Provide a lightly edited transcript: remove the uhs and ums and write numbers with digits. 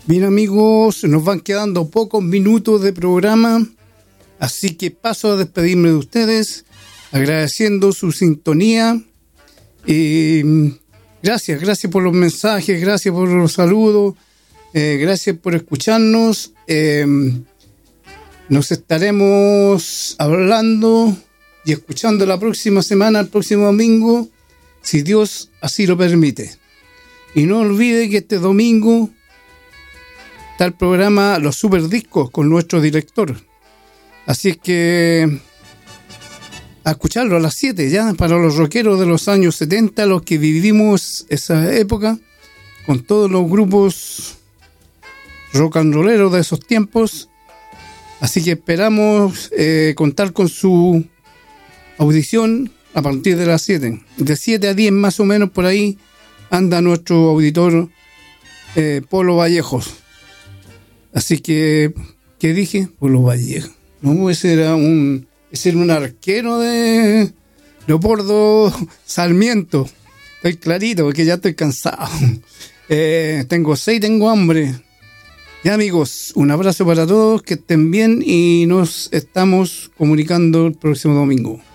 Bien, amigos, nos van quedando pocos minutos de programa, así que paso a despedirme de ustedes, agradeciendo su sintonía. Gracias por los mensajes, gracias por los saludos, gracias por escucharnos. Nos estaremos hablando y escuchando la próxima semana, el próximo domingo, si Dios así lo permite. Y no olvide que este domingo está el programa Los Super Discos con nuestro director. Así es que a escucharlo a las 7 ya, para los rockeros de los años 70, los que vivimos esa época, con todos los grupos rock and rolleros de esos tiempos. Así que esperamos contar con su audición a partir de las 7. De 7 a 10 más o menos por ahí anda nuestro auditor Polo Vallejos. Así que, ¿qué dije? Polo Vallejos. No, ese era un arquero de Leopoldo Sarmiento. Estoy clarito porque ya estoy cansado. Tengo sed y tengo hambre. Ya, amigos, un abrazo para todos, que estén bien y nos estamos comunicando el próximo domingo.